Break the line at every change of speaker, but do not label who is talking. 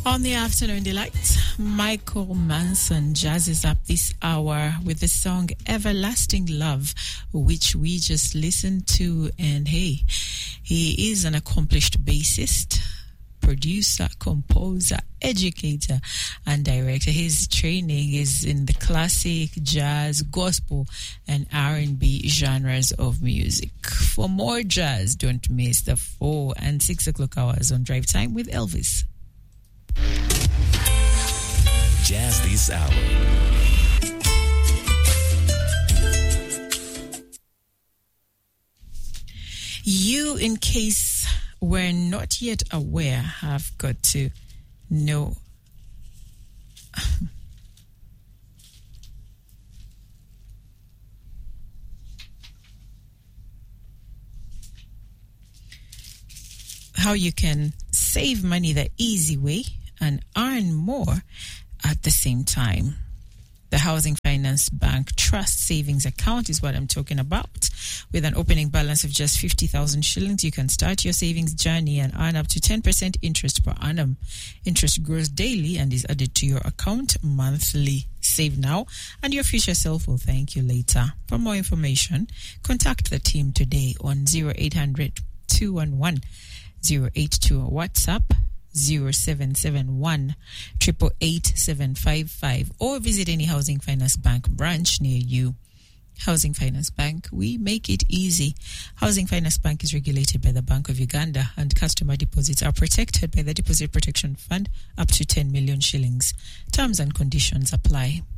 On the Afternoon Delight, Michael Manson jazzes up this hour with the song Everlasting Love, which we just listened to. And hey, he is an accomplished bassist, producer, composer, educator, and director. His training is in the classic, jazz, gospel, and R&B genres of music. For more jazz, don't miss the 4 and 6 o'clock hours on Drive Time with Elvis.
Jazz this hour.
You, in case we're not yet aware, have got to know how you can save money the easy way and earn more at the same time. The Housing Finance Bank Trust Savings Account is what I'm talking about. With an opening balance of just 50,000 shillings, you can start your savings journey and earn up to 10% interest per annum. Interest grows daily and is added to your account monthly. Save now, and your future self will thank you later. For more information, contact the team today on 0800 211 082 or WhatsApp 0771 888 755 or visit any Housing Finance Bank branch near you. Housing Finance Bank, we make it easy. Housing Finance Bank is regulated by the Bank of Uganda, and customer deposits are protected by the Deposit Protection Fund up to 10 million shillings. Terms and conditions apply.